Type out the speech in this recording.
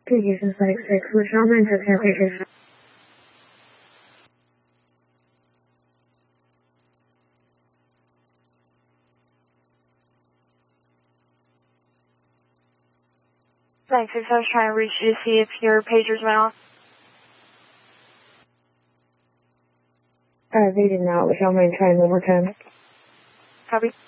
PG synthetic 6, which online has hair pages. Thanks, I was trying to reach you to see if your pagers went off. They did not. Would y'all mind trying one more time? Copy.